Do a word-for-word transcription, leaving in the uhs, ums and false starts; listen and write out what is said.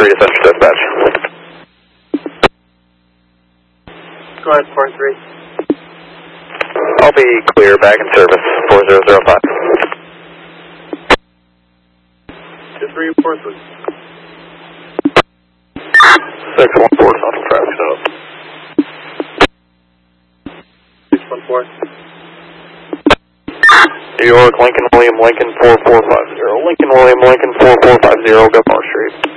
three to Central Dispatch. Go ahead, four three. I'll be clear, back in service, four zero zero five. Just reinforce it. six one four Central traffic stop. six one four. New York, Lincoln, William, Lincoln, four four five zero. Lincoln, William, Lincoln, four four five zero, Governor Street.